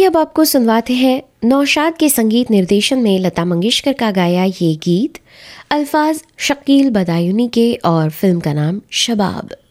अब आपको सुनवाते हैं नौशाद के संगीत निर्देशन में लता मंगेशकर का गाया ये गीत, अल्फाज शकील बदायूनी के और फिल्म का नाम शबाब।